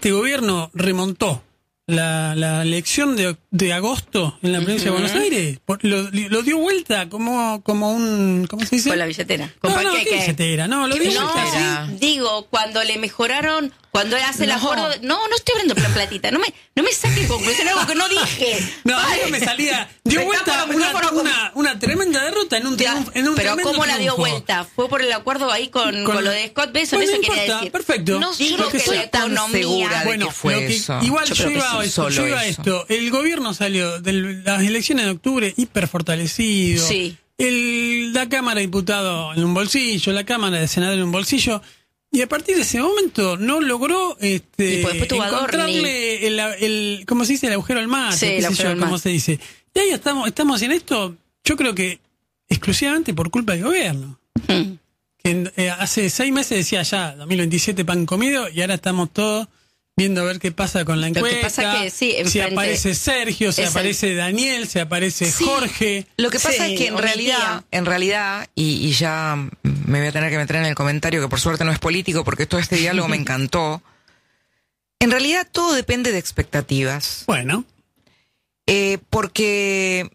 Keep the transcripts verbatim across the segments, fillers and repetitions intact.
este gobierno remontó la, la elección de, de agosto en la provincia uh-huh. de Buenos Aires, por, lo, lo dio vuelta como, como un, ¿cómo se dice? Con la billetera. Con no, no, ¿qué billetera? No, lo dio no, vuelta. Sí. Digo, cuando le mejoraron, cuando hace el no. acuerdo, de, no, no estoy hablando plan platita, no me, no me saques conclusión algo que no dije. No, algo me salía, dio me vuelta una, una, una tremenda derrota en un, ya, en un pero ¿cómo la dio triunfo. vuelta? ¿Fue por el acuerdo ahí con, con, con lo de Scott Besson? Pues eso no quería importa, decir. Perfecto. No digo que, que soy tan segura de bueno, que fue que, eso. Igual yo, yo iba, a esto, yo iba a esto. El gobierno salió de las elecciones de octubre hiper fortalecido. Sí. El, la Cámara de Diputados en un bolsillo, la Cámara de Senadores en un bolsillo. Y a partir de ese momento no logró este, encontrarle el, el, ¿cómo se dice? El agujero al mate, sí, qué sé yo, ¿cómo se dice? Y ahí estamos, estamos en esto, yo creo que exclusivamente por culpa del gobierno. Mm. Que eh, hace seis meses decía ya, dos mil veintisiete pan comido, y ahora estamos todos viendo a ver qué pasa con la encuesta. Lo que pasa que, sí, si aparece Sergio, si aparece el... Daniel, si aparece sí. Jorge. Lo que pasa sí, es que en realidad, en realidad, y, y ya me voy a tener que meter en el comentario, que por suerte no es político, porque todo este diálogo me encantó. En realidad todo depende de expectativas. Bueno. Eh, porque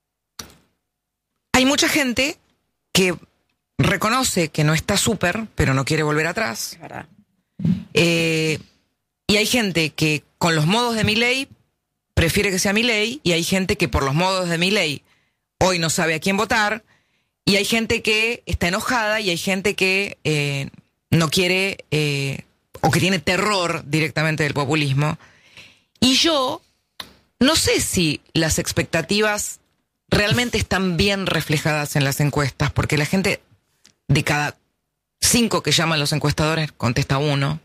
hay mucha gente que reconoce que no está súper, pero no quiere volver atrás. Es verdad. Eh... Y hay gente que con los modos de Milei prefiere que sea Milei, y hay gente que por los modos de Milei hoy no sabe a quién votar, y hay gente que está enojada, y hay gente que eh, no quiere eh, o que tiene terror directamente del populismo. Y yo no sé si las expectativas realmente están bien reflejadas en las encuestas, porque la gente de cada cinco que llaman los encuestadores contesta uno.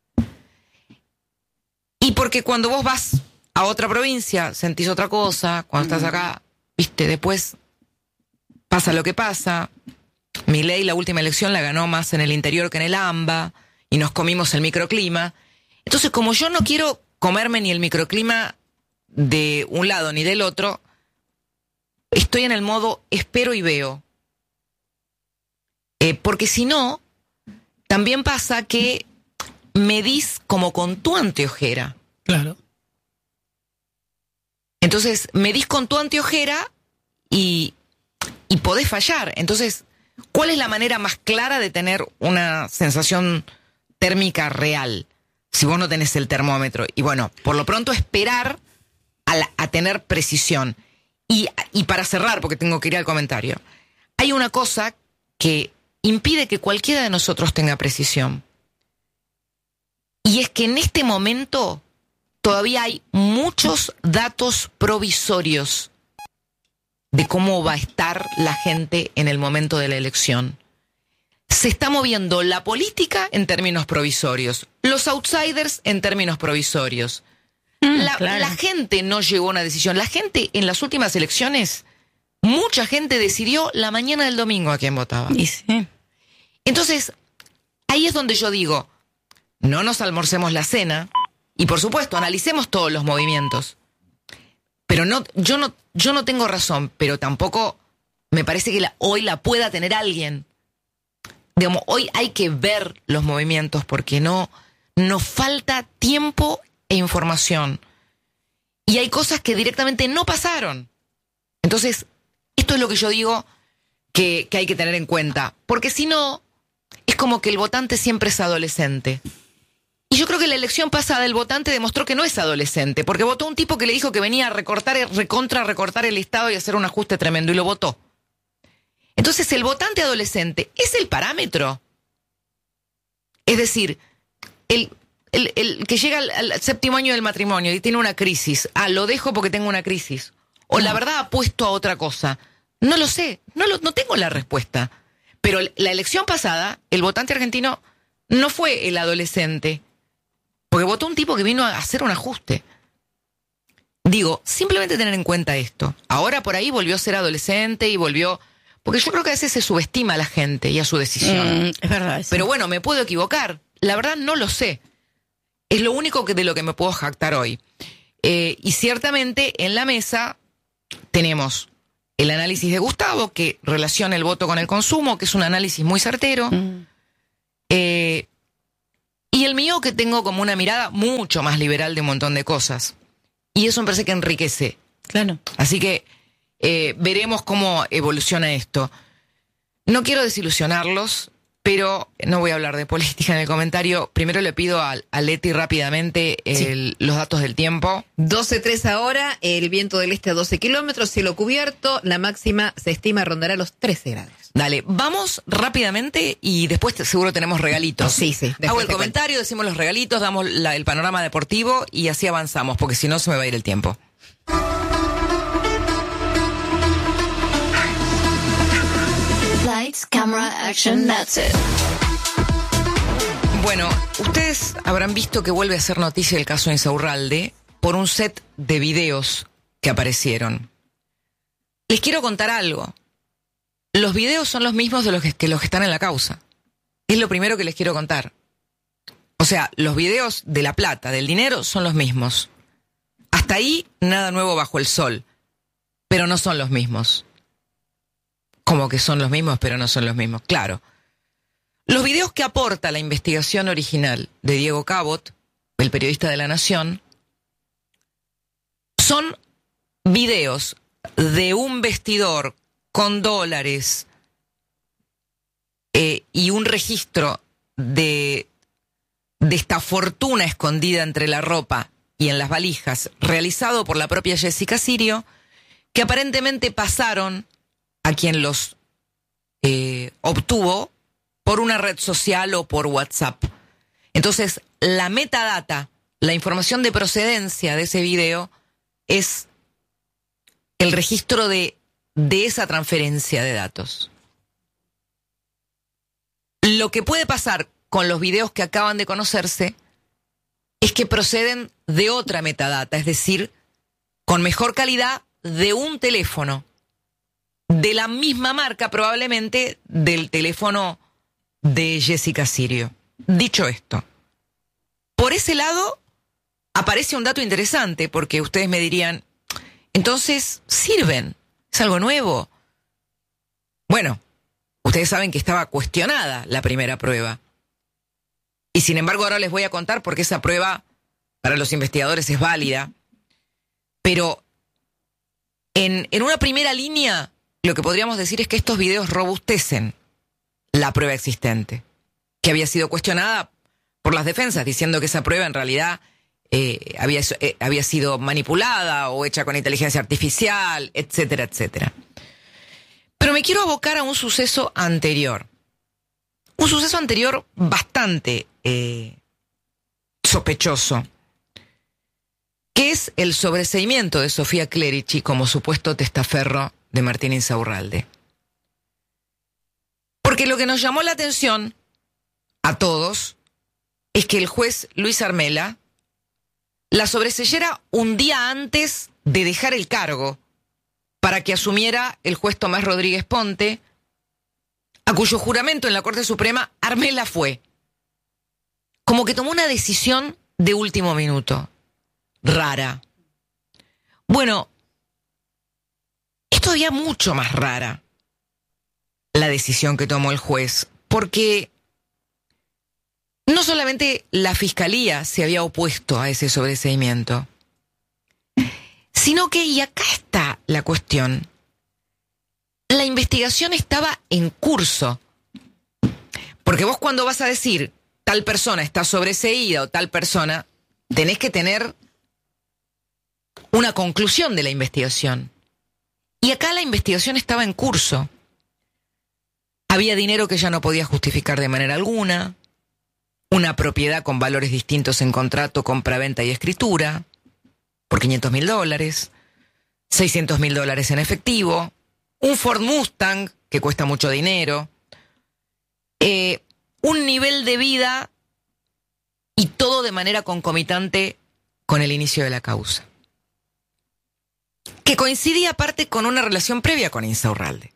Y porque cuando vos vas a otra provincia, sentís otra cosa. Cuando estás acá, viste, después pasa lo que pasa. Milei la última elección la ganó más en el interior que en el AMBA, y nos comimos el microclima. Entonces, como yo no quiero comerme ni el microclima de un lado ni del otro, estoy en el modo espero y veo. Eh, porque si no, también pasa que medís como con tu anteojera. Claro. Entonces, medís con tu anteojera y, y podés fallar. Entonces, ¿cuál es la manera más clara de tener una sensación térmica real? Si vos no tenés el termómetro. Y bueno, por lo pronto esperar a, la, a tener precisión. Y, y para cerrar, porque tengo que ir al comentario, hay una cosa que impide que cualquiera de nosotros tenga precisión. Y es que en este momento todavía hay muchos datos provisorios de cómo va a estar la gente en el momento de la elección. Se está moviendo la política en términos provisorios, los outsiders en términos provisorios. Mm, la, claro. la gente no llegó a una decisión. La gente en las últimas elecciones, mucha gente decidió la mañana del domingo a quién votaba. Y sí. Entonces, ahí es donde yo digo, no nos almorcemos la cena y, por supuesto, analicemos todos los movimientos. Pero no, yo no, yo no tengo razón, pero tampoco me parece que la, hoy la pueda tener alguien. Digamos, hoy hay que ver los movimientos porque no nos falta tiempo e información. Y hay cosas que directamente no pasaron. Entonces, esto es lo que yo digo que, que hay que tener en cuenta. Porque si no, es como que el votante siempre es adolescente. Y yo creo que la elección pasada el votante demostró que no es adolescente, porque votó un tipo que le dijo que venía a recortar, recontra recortar el Estado y hacer un ajuste tremendo, y lo votó. Entonces el votante adolescente es el parámetro. Es decir, el, el, el que llega al, al séptimo año del matrimonio y tiene una crisis, ah, lo dejo porque tengo una crisis, o la verdad apuesto a otra cosa. No lo sé, no, lo, no tengo la respuesta. Pero la elección pasada, el votante argentino no fue el adolescente, porque votó un tipo que vino a hacer un ajuste. Digo, simplemente tener en cuenta esto. Ahora por ahí volvió a ser adolescente y volvió... Porque yo creo que a veces se subestima a la gente y a su decisión. Mm, es verdad. Eso. Pero bueno, me puedo equivocar. La verdad no lo sé. Es lo único que de lo que me puedo jactar hoy. Eh, y ciertamente en la mesa tenemos el análisis de Gustavo, que relaciona el voto con el consumo, que es un análisis muy certero. Mm. Eh, y Y el mío, que tengo como una mirada mucho más liberal de un montón de cosas. Y eso me parece que enriquece. Claro. Así que eh, veremos cómo evoluciona esto. No quiero desilusionarlos, pero no voy a hablar de política en el comentario. Primero le pido a, a Leti rápidamente el, sí. los datos del tiempo. doce tres ahora, el viento del este a doce kilómetros, cielo cubierto, la máxima se estima rondará los trece grados. Dale, vamos rápidamente y después te, seguro tenemos regalitos. Sí, sí. Hago el comentario, cuento. Decimos los regalitos, damos la, el panorama deportivo y así avanzamos, porque si no se me va a ir el tiempo. Lights, camera, action, that's it. Bueno, ustedes habrán visto que vuelve a ser noticia el caso Insaurralde por un set de videos que aparecieron. Les quiero contar algo. Los videos son los mismos de los que, que los que están en la causa. Es lo primero que les quiero contar. O sea, los videos de la plata, del dinero, son los mismos. Hasta ahí, nada nuevo bajo el sol. Pero no son los mismos. Como que son los mismos, pero no son los mismos. Claro. Los videos que aporta la investigación original de Diego Cabot, el periodista de La Nación, son videos de un vestidor con dólares eh, y un registro de, de esta fortuna escondida entre la ropa y en las valijas, realizado por la propia Jessica Sirio, que aparentemente pasaron a quien los eh, obtuvo por una red social o por WhatsApp. Entonces, la metadata, la información de procedencia de ese video, es el registro de, de esa transferencia de datos. Lo que puede pasar con los videos que acaban de conocerse es que proceden de otra metadata, es decir, con mejor calidad de un teléfono, de la misma marca probablemente del teléfono de Jessica Sirio. Dicho esto, por ese lado aparece un dato interesante, porque ustedes me dirían, entonces, ¿sirven? ¿Es algo nuevo? Bueno, ustedes saben que estaba cuestionada la primera prueba. Y sin embargo ahora les voy a contar por qué esa prueba para los investigadores es válida. Pero en, en una primera línea, lo que podríamos decir es que estos videos robustecen la prueba existente, que había sido cuestionada por las defensas, diciendo que esa prueba en realidad eh, había, eh, había sido manipulada o hecha con inteligencia artificial, etcétera, etcétera. Pero me quiero abocar a un suceso anterior. Un suceso anterior bastante eh, sospechoso, que es el sobreseimiento de Sofía Clerici como supuesto testaferro de Martín Insaurralde. Porque lo que nos llamó la atención a todos es que el juez Luis Armela la sobreseyera un día antes de dejar el cargo para que asumiera el juez Tomás Rodríguez Ponte, a cuyo juramento en la Corte Suprema Armela fue. Como que tomó una decisión de último minuto. Rara. Bueno, es todavía mucho más rara la decisión que tomó el juez, porque no solamente la Fiscalía se había opuesto a ese sobreseimiento, sino que, y acá está la cuestión, la investigación estaba en curso. Porque vos cuando vas a decir tal persona está sobreseída o tal persona, tenés que tener una conclusión de la investigación. Y acá la investigación estaba en curso. Había dinero que ya no podía justificar de manera alguna, una propiedad con valores distintos en contrato, compraventa y escritura, por quinientos mil dólares, seiscientos mil dólares en efectivo, un Ford Mustang que cuesta mucho dinero, eh, un nivel de vida y todo de manera concomitante con el inicio de la causa, que coincidía aparte con una relación previa con Insaurralde.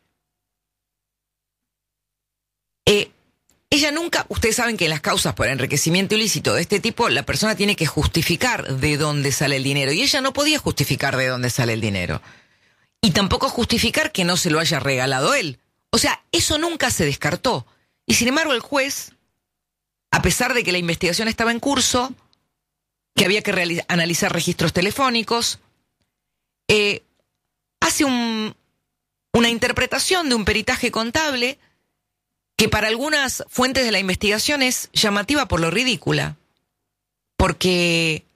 Eh, ella nunca, ustedes saben que en las causas por enriquecimiento ilícito de este tipo, la persona tiene que justificar de dónde sale el dinero, y ella no podía justificar de dónde sale el dinero. Y tampoco justificar que no se lo haya regalado él. O sea, eso nunca se descartó. Y sin embargo el juez a pesar de que la investigación estaba en curso, que había que reali- analizar registros telefónicos, eh, hace un, una interpretación de un peritaje contable que para algunas fuentes de la investigación es llamativa por lo ridícula. Porque,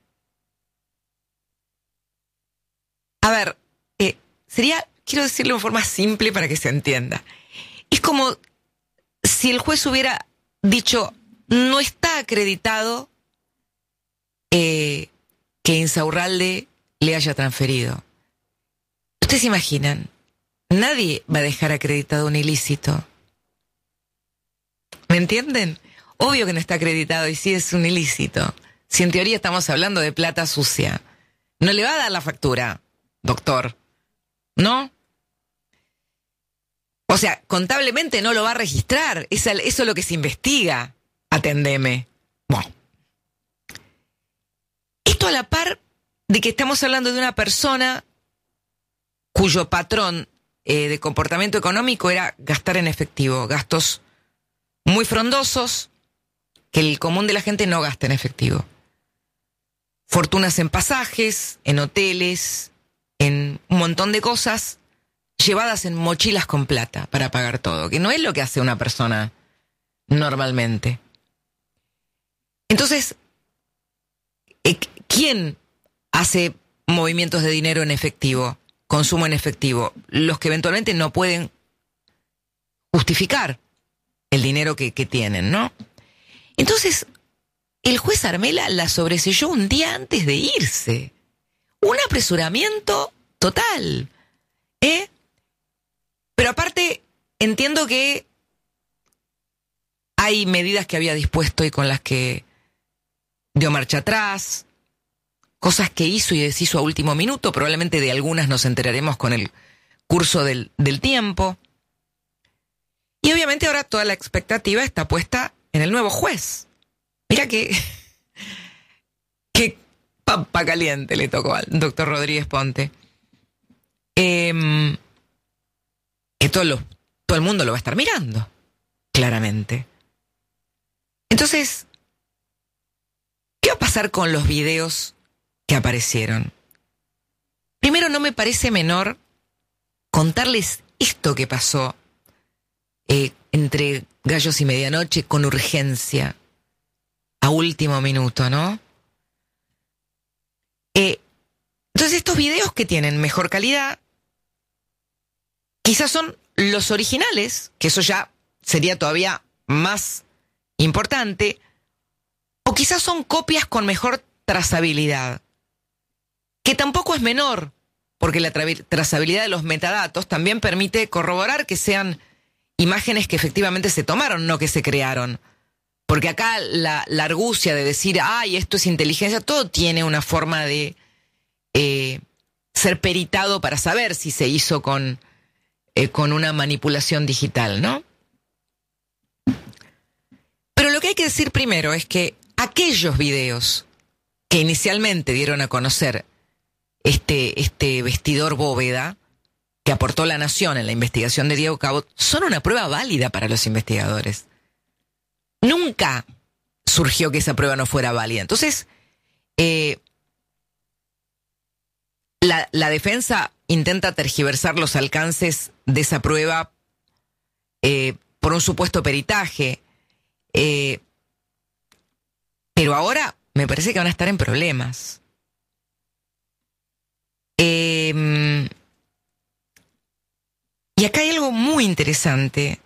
a ver, eh, sería, quiero decirlo de forma simple para que se entienda. Es como si el juez hubiera dicho, no está acreditado eh, que Insaurralde le haya transferido. ¿Ustedes se imaginan? Nadie va a dejar acreditado un ilícito. ¿Me entienden? Obvio que no está acreditado y sí es un ilícito. Si en teoría estamos hablando de plata sucia. No le va a dar la factura, doctor. ¿No? O sea, contablemente no lo va a registrar. Eso es lo que se investiga. Atendeme. Bueno. Esto a la par de que estamos hablando de una persona cuyo patrón eh, de comportamiento económico era gastar en efectivo. Gastos muy frondosos que el común de la gente no gasta en efectivo. Fortunas en pasajes, en hoteles, en un montón de cosas llevadas en mochilas con plata para pagar todo, que no es lo que hace una persona normalmente. Entonces, ¿quién hace movimientos de dinero en efectivo, consumo en efectivo? Los que eventualmente no pueden justificar el dinero que, que tienen, ¿no? Entonces, el juez Armela la sobreseyó un día antes de irse. Un apresuramiento total, ¿eh? Pero aparte, entiendo que hay medidas que había dispuesto y con las que dio marcha atrás, cosas que hizo y deshizo a último minuto, probablemente de algunas nos enteraremos con el curso del, del tiempo. Y obviamente ahora toda la expectativa está puesta en el nuevo juez. Mira que, que papa caliente le tocó al doctor Rodríguez Ponte. Eh, que todo, lo, todo el mundo lo va a estar mirando, claramente. Entonces, ¿qué va a pasar con los videos que aparecieron? Primero, no me parece menor contarles esto que pasó eh, entre gallos y medianoche con urgencia, a último minuto, ¿no? Eh, entonces, estos videos que tienen mejor calidad, quizás son los originales, que eso ya sería todavía más importante, o quizás son copias con mejor trazabilidad, que tampoco es menor, porque la tra- trazabilidad de los metadatos también permite corroborar que sean imágenes que efectivamente se tomaron, no que se crearon. Porque acá la, la argucia de decir, ay, esto es inteligencia, todo tiene una forma de eh, ser peritado para saber si se hizo con, eh, con una manipulación digital, ¿no? Pero lo que hay que decir primero es que aquellos videos que inicialmente dieron a conocer este, este vestidor bóveda que aportó La Nación en la investigación de Diego Cabot son una prueba válida para los investigadores. Nunca surgió que esa prueba no fuera válida. Entonces, eh, la, la defensa intenta tergiversar los alcances de esa prueba eh, por un supuesto peritaje. Eh, pero ahora me parece que van a estar en problemas. Eh, y acá hay algo muy interesante,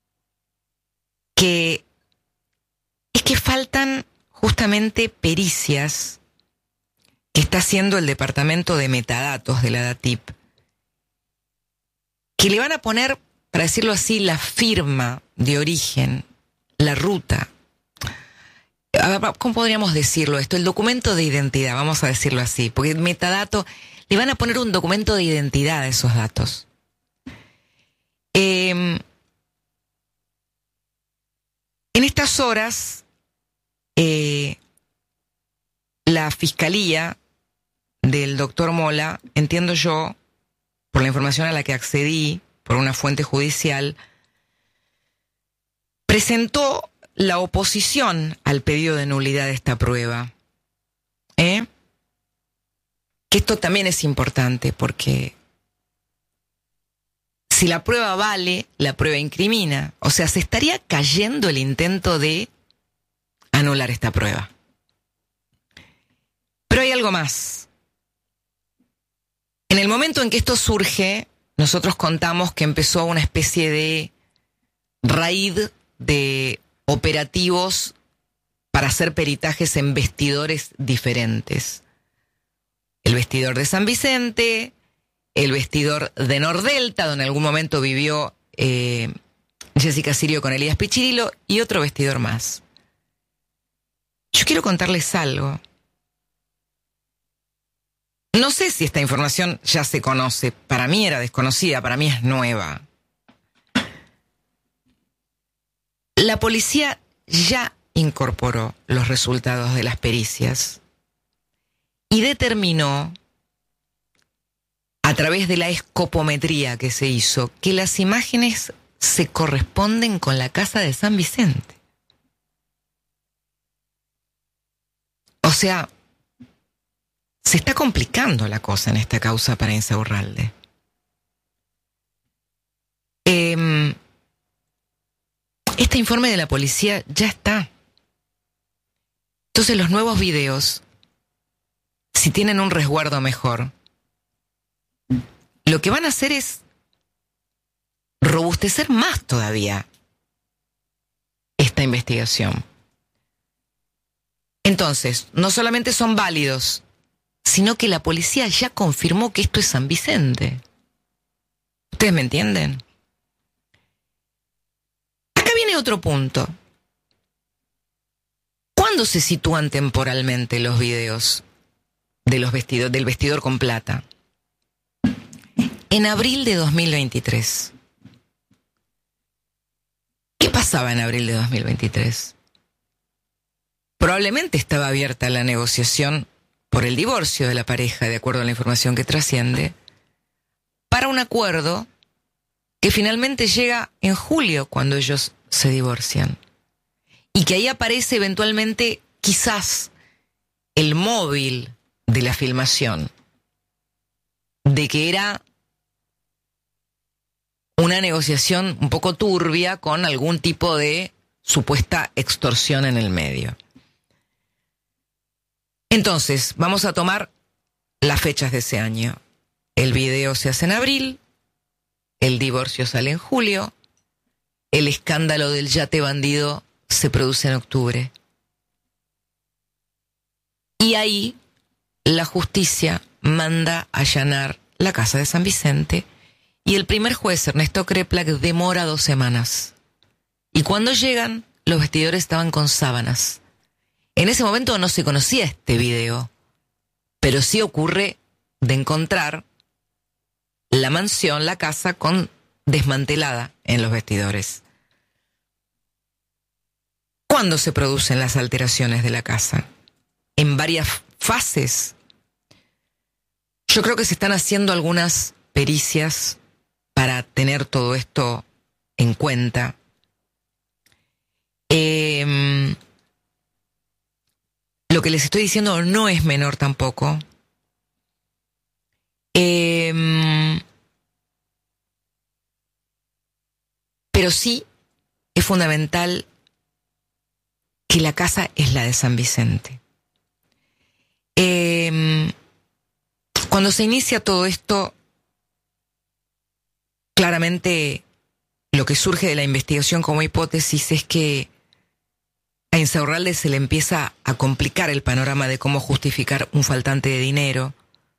que es que faltan justamente pericias que está haciendo el departamento de metadatos de la DATIP, que le van a poner, para decirlo así, la firma de origen, la ruta. ¿Cómo podríamos decirlo esto? El documento de identidad, vamos a decirlo así, porque metadato, le van a poner un documento de identidad a esos datos. Eh, en estas horas, eh, la fiscalía del doctor Mola, entiendo yo, por la información a la que accedí, por una fuente judicial, presentó la oposición al pedido de nulidad de esta prueba. ¿Eh? Que esto también es importante porque si la prueba vale, la prueba incrimina. O sea, se estaría cayendo el intento de anular esta prueba. Pero hay algo más. En el momento en que esto surge, nosotros contamos que empezó una especie de raid de operativos para hacer peritajes en vestidores diferentes. El vestidor de San Vicente, el vestidor de Nordelta, donde en algún momento vivió eh, Jessica Sirio con Elías Pichirilo, y otro vestidor más. Yo quiero contarles algo. No sé si esta información ya se conoce. Para mí era desconocida, para mí es nueva. La policía ya incorporó los resultados de las pericias y determinó, a través de la escopometría que se hizo, que las imágenes se corresponden con la casa de San Vicente. O sea, se está complicando la cosa en esta causa para Insaurralde. Eh, este informe de la policía ya está. Entonces los nuevos videos, si tienen un resguardo mejor, lo que van a hacer es robustecer más todavía esta investigación. Entonces, no solamente son válidos, sino que la policía ya confirmó que esto es San Vicente. ¿Ustedes me entienden? Acá viene otro punto. ¿Cuándo se sitúan temporalmente los videos de los vestidos, del vestidor con plata? En abril de dos mil veintitrés. ¿Qué pasaba en abril de dos mil veintitrés? Probablemente estaba abierta la negociación por el divorcio de la pareja, de acuerdo a la información que trasciende, para un acuerdo que finalmente llega en julio, cuando ellos se divorcian. Y que ahí aparece eventualmente, quizás, el móvil de la filmación, de que era una negociación un poco turbia con algún tipo de supuesta extorsión en el medio. Entonces, vamos a tomar las fechas de ese año. El video se hace en abril, el divorcio sale en julio, el escándalo del yate bandido se produce en octubre. Y ahí la justicia manda allanar la casa de San Vicente y el primer juez, Ernesto Kreplak, demora dos semanas. Y cuando llegan, los vestidores estaban con sábanas. En ese momento no se conocía este video, pero sí ocurre de encontrar la mansión, la casa, con desmantelada en los vestidores. ¿Cuándo se producen las alteraciones de la casa? En varias fases. Yo creo que se están haciendo algunas pericias para tener todo esto en cuenta. Eh... Lo que les estoy diciendo no es menor tampoco. Eh, pero sí es fundamental que la casa es la de San Vicente. Eh, cuando se inicia todo esto, claramente lo que surge de la investigación como hipótesis es que a Insaurralde se le empieza a complicar el panorama de cómo justificar un faltante de dinero.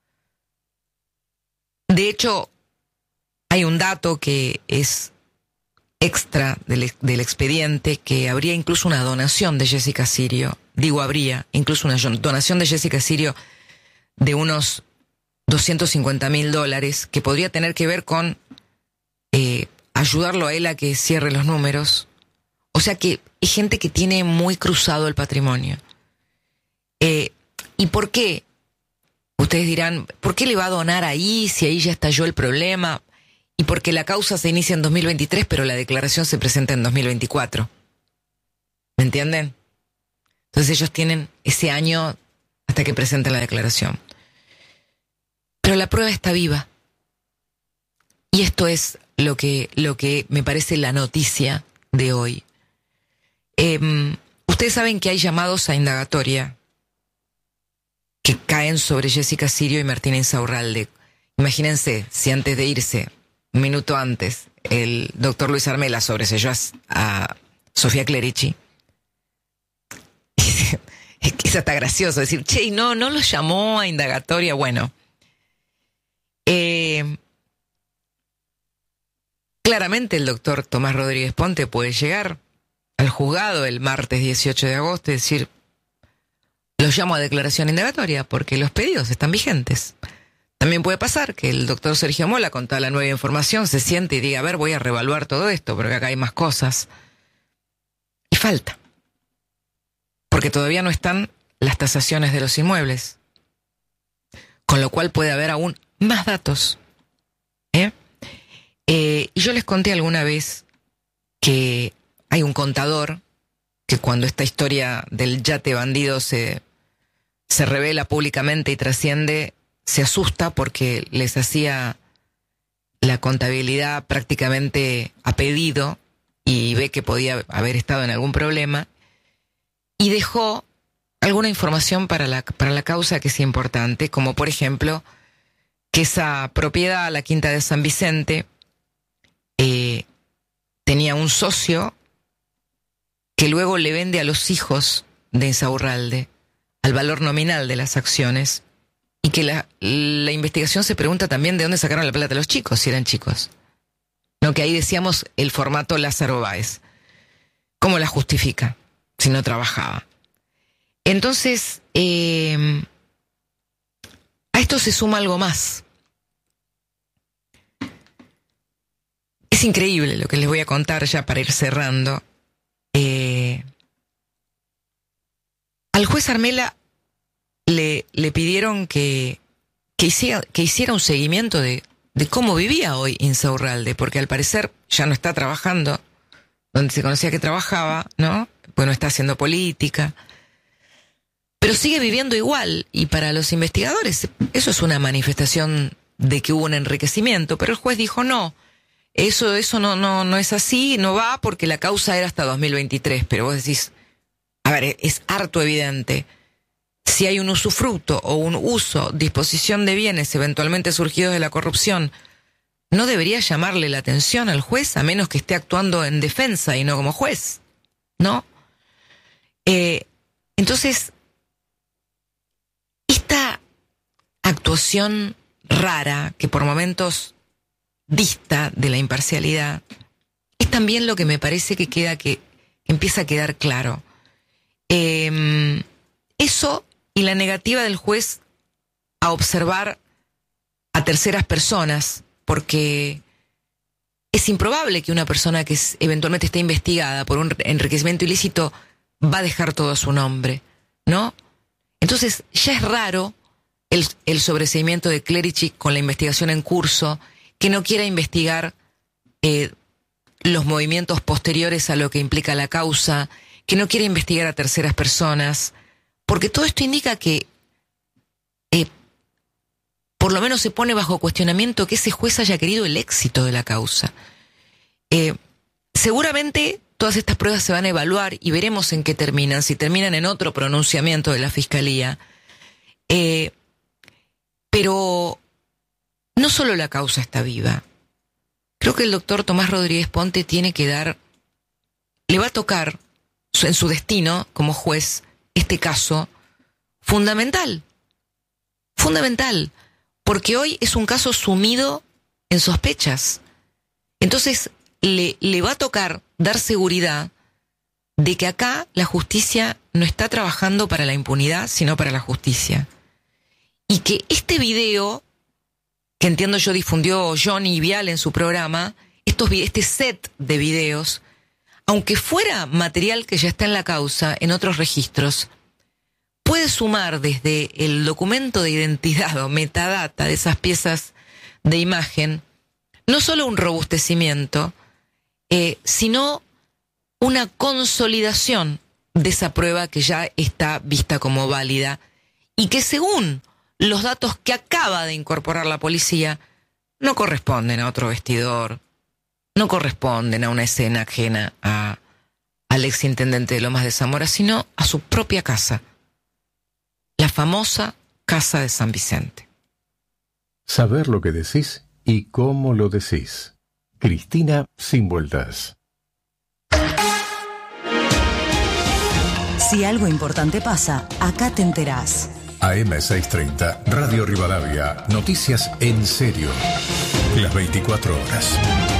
De hecho, hay un dato que es extra del, del expediente, que habría incluso una donación de Jessica Sirio. Digo, habría incluso una donación de Jessica Sirio de unos doscientos cincuenta mil dólares, que podría tener que ver con eh, ayudarlo a él a que cierre los números. O sea que hay gente que tiene muy cruzado el patrimonio. Eh, ¿Y por qué? Ustedes dirán, ¿por qué le va a donar ahí si ahí ya estalló el problema? Y porque la causa se inicia en dos mil veintitrés, pero la declaración se presenta en dos mil veinticuatro. ¿Me entienden? Entonces ellos tienen ese año hasta que presenten la declaración. Pero la prueba está viva. Y esto es lo que, lo que me parece la noticia de hoy. Eh, ustedes saben que hay llamados a indagatoria que caen sobre Jessica Sirio y Martina Insaurralde. Imagínense si antes de irse, un minuto antes, el doctor Luis Armela sobreseyó a, a Sofía Clerici. Es que es hasta gracioso decir, che, no, no los llamó a indagatoria. Bueno, eh, claramente el doctor Tomás Rodríguez Ponte puede llegar al juzgado el martes dieciocho de agosto y decir, los llamo a declaración indagatoria porque los pedidos están vigentes. También puede pasar que el doctor Sergio Mola, con toda la nueva información, se siente y diga, a ver, voy a reevaluar todo esto, porque acá hay más cosas. Y falta. Porque todavía no están las tasaciones de los inmuebles. Con lo cual puede haber aún más datos. ¿Eh? Eh, y yo les conté alguna vez que hay un contador que cuando esta historia del yate bandido se, se revela públicamente y trasciende, se asusta porque les hacía la contabilidad prácticamente a pedido y ve que podía haber estado en algún problema y dejó alguna información para la, para la causa que es importante, como por ejemplo que esa propiedad, la Quinta de San Vicente, eh, tenía un socio que luego le vende a los hijos de Insaurralde al valor nominal de las acciones. Y que la, la investigación se pregunta también de dónde sacaron la plata los chicos, si eran chicos. No, que ahí decíamos el formato Lázaro Báez. ¿Cómo la justifica si no trabajaba? Entonces, eh, a esto se suma algo más. Es increíble lo que les voy a contar ya para ir cerrando. Eh, al juez Armela Le, le pidieron que, que, hiciera, que hiciera un seguimiento de, de cómo vivía hoy Insaurralde, porque al parecer ya no está trabajando donde se conocía que trabajaba, ¿no? Pues no está haciendo política, pero sigue viviendo igual, y para los investigadores eso es una manifestación de que hubo un enriquecimiento, pero el juez dijo no, eso, eso no, no, no es así, no va, porque la causa era hasta dos mil veintitrés, pero vos decís, a ver, es harto evidente. Si hay un usufructo o un uso, disposición de bienes eventualmente surgidos de la corrupción, ¿no debería llamarle la atención al juez, a menos que esté actuando en defensa y no como juez? ¿No? Eh, entonces, esta actuación rara, que por momentos dista de la imparcialidad, es también lo que me parece que queda que empieza a quedar claro. Eh, eso y la negativa del juez a observar a terceras personas, porque es improbable que una persona que es, eventualmente esté investigada por un enriquecimiento ilícito va a dejar todo a su nombre, ¿no? Entonces ya es raro el, el sobreseimiento de Clerici con la investigación en curso, que no quiera investigar eh, los movimientos posteriores a lo que implica la causa, que no quiera investigar a terceras personas, porque todo esto indica que eh, por lo menos se pone bajo cuestionamiento que ese juez haya querido el éxito de la causa. Eh, seguramente todas estas pruebas se van a evaluar y veremos en qué terminan, si terminan en otro pronunciamiento de la Fiscalía. Eh, pero no solo la causa está viva. Creo que el doctor Tomás Rodríguez Ponte tiene que dar, le va a tocar en su destino como juez este caso fundamental, fundamental, porque hoy es un caso sumido en sospechas. Entonces le, le va a tocar dar seguridad de que acá la justicia no está trabajando para la impunidad, sino para la justicia. Y que este video, que entiendo yo difundió Johnny Vial en su programa, estos, este set de videos, aunque fuera material que ya está en la causa, en otros registros, puede sumar desde el documento de identidad o metadata de esas piezas de imagen, no solo un robustecimiento, eh, sino una consolidación de esa prueba que ya está vista como válida y que según los datos que acaba de incorporar la policía no corresponden a otro vestidor, no corresponden a una escena ajena a, al exintendente de Lomas de Zamora, sino a su propia casa, la famosa Casa de San Vicente. Saber lo que decís y cómo lo decís. Cristina Sin Vueltas. Si algo importante pasa, acá te enterás. A eme seiscientos treinta, Radio Rivadavia. Noticias en serio. Las veinticuatro horas.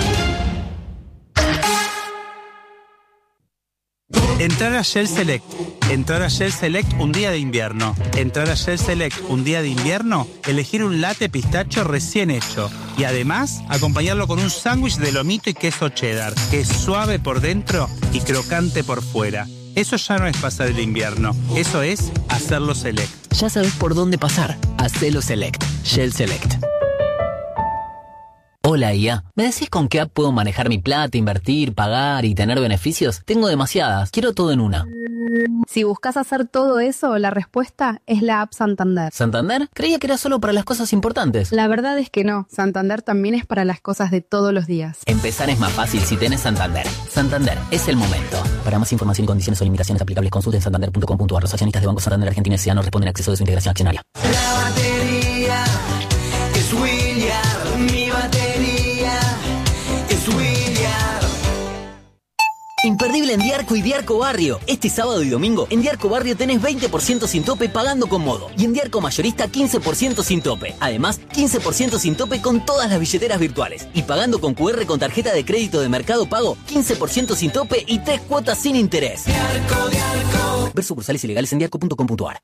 Entrar a Shell Select. Entrar a Shell Select un día de invierno. Entrar a Shell Select un día de invierno, elegir un latte pistacho recién hecho. Y además, acompañarlo con un sándwich de lomito y queso cheddar, que es suave por dentro y crocante por fuera. Eso ya no es pasar el invierno, eso es hacerlo Select. Ya sabes por dónde pasar. Hacelo Select. Shell Select. Hola, I A. ¿Me decís con qué app puedo manejar mi plata, invertir, pagar y tener beneficios? Tengo demasiadas. Quiero todo en una. Si buscas hacer todo eso, la respuesta es la app Santander. ¿Santander? Creía que era solo para las cosas importantes. La verdad es que no. Santander también es para las cosas de todos los días. Empezar es más fácil si tenés Santander. Santander, es el momento. Para más información y condiciones o limitaciones aplicables, consulte en santander punto com punto a r. Los accionistas de Banco Santander Argentina S A no responden a acceso de su integración accionaria. La batería es William. Mi batería es William. Imperdible en Diarco y Diarco Barrio. Este sábado y domingo en Diarco Barrio tenés veinte por ciento sin tope pagando con Modo. Y en Diarco Mayorista quince por ciento sin tope. Además, quince por ciento sin tope con todas las billeteras virtuales. Y pagando con cu erre con tarjeta de crédito de Mercado Pago, quince por ciento sin tope y tres cuotas sin interés. Diarco, Diarco. Ver sucursales ilegales en diarco punto com punto a r.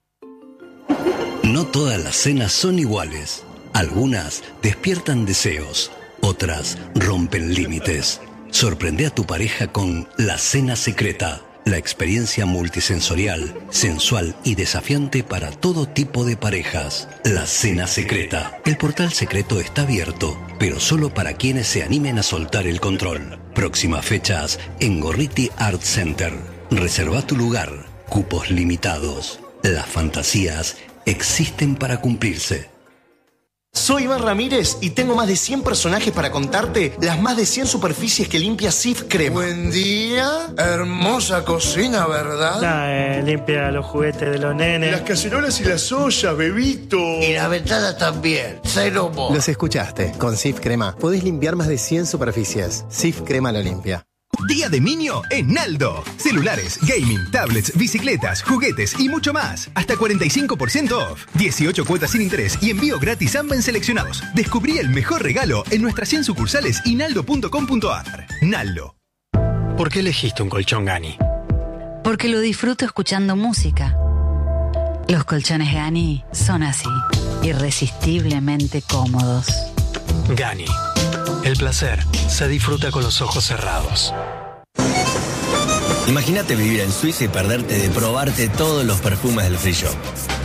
No todas las cenas son iguales. Algunas despiertan deseos, otras rompen límites. Sorprende a tu pareja con La Cena Secreta, la experiencia multisensorial, sensual y desafiante para todo tipo de parejas. La Cena Secreta. El portal secreto está abierto, pero solo para quienes se animen a soltar el control. Próximas fechas en Gorriti Art Center. Reserva tu lugar. Cupos limitados. Las fantasías existen para cumplirse. Soy Iván Ramírez y tengo más de cien personajes para contarte las más de cien superficies que limpia Cif Crema. Buen día, hermosa cocina, ¿verdad? Nah, eh, limpia los juguetes de los nenes. Las cacerolas y las ollas, bebito. Y la ventana también, cero mo. Los escuchaste, con Cif Crema podés limpiar más de cien superficies. Cif Crema lo limpia. Día de Minio en Naldo. Celulares, gaming, tablets, bicicletas, juguetes y mucho más. Hasta cuarenta y cinco por ciento off. dieciocho cuotas sin interés y envío gratis a ambas seleccionados. Descubrí el mejor regalo en nuestras cien sucursales y naldo punto com punto a r. Naldo. ¿Por qué elegiste un colchón Gani? Porque lo disfruto escuchando música. Los colchones Gani son así, irresistiblemente cómodos. Gani. El placer se disfruta con los ojos cerrados. Imagínate vivir en Suiza y perderte de probarte todos los perfumes del free shop.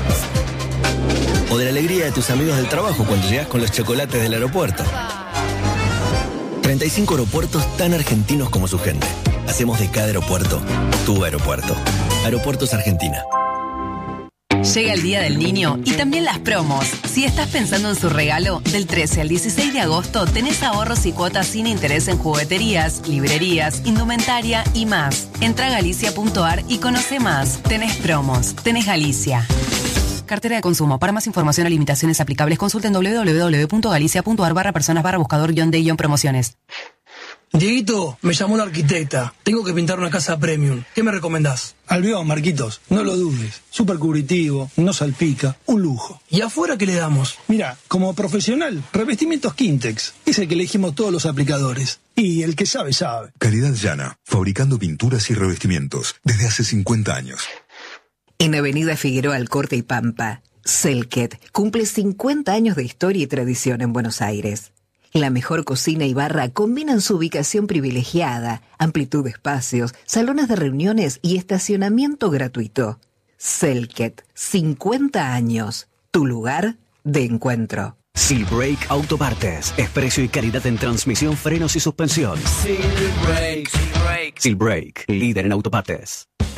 O de la alegría de tus amigos del trabajo cuando llegas con los chocolates del aeropuerto. treinta y cinco aeropuertos tan argentinos como su gente. Hacemos de cada aeropuerto tu aeropuerto. Aeropuertos Argentina. Llega el Día del Niño y también las promos. Si estás pensando en su regalo, del trece al dieciséis de agosto tenés ahorros y cuotas sin interés en jugueterías, librerías, indumentaria y más. Entra a galicia punto a r y conoce más. Tenés promos. Tenés Galicia. Cartera de consumo. Para más información o limitaciones aplicables, consulten doble u doble u doble u punto galicia punto a r barra personas barra buscador guión de guión promociones. Dieguito, me llamó la arquitecta. Tengo que pintar una casa premium. ¿Qué me recomendás? Albión, Marquitos. No lo dudes. Súper cubritivo, no salpica. Un lujo. ¿Y afuera qué le damos? Mira, como profesional, revestimientos Quintex. Es el que elegimos todos los aplicadores. Y el que sabe, sabe. Calidad llana. Fabricando pinturas y revestimientos. Desde hace cincuenta años. En Avenida Figueroa Alcorte y Pampa, Selket cumple cincuenta años de historia y tradición en Buenos Aires. La mejor cocina y barra combinan su ubicación privilegiada, amplitud de espacios, salones de reuniones y estacionamiento gratuito. Selket, cincuenta años, tu lugar de encuentro. Silbrake Autopartes, es precio y calidad en transmisión, frenos y suspensión. Silbrake, Silbrake. Silbrake, líder en autopartes.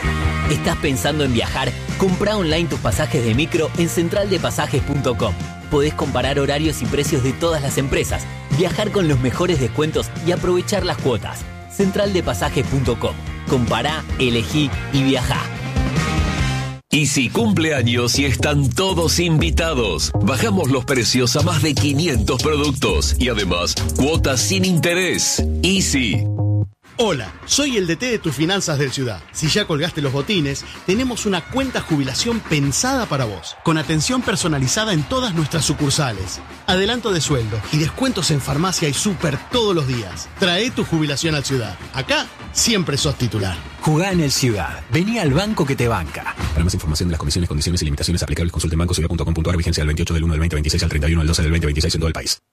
¿Estás pensando en viajar? Comprá online tus pasajes de micro en central de pasajes punto com. Podés comparar horarios y precios de todas las empresas, viajar con los mejores descuentos y aprovechar las cuotas. central de pasajes punto com. Compará, elegí y viajá. Easy cumple años y están todos invitados. Bajamos los precios a más de quinientos productos y además cuotas sin interés. Easy. Hola, soy el D T de tus finanzas del Ciudad. Si ya colgaste los botines, tenemos una cuenta jubilación pensada para vos, con atención personalizada en todas nuestras sucursales, adelanto de sueldo y descuentos en farmacia y súper todos los días. Trae tu jubilación al Ciudad. Acá siempre sos titular. Jugá en el Ciudad. Vení al banco que te banca. Para más información de las condiciones, condiciones y limitaciones aplicables, consulte en banco ciudad punto com punto a r. Vigencia del veintiocho del uno del veinte veintiséis al treinta y uno del doce del veinte veintiséis en todo el país.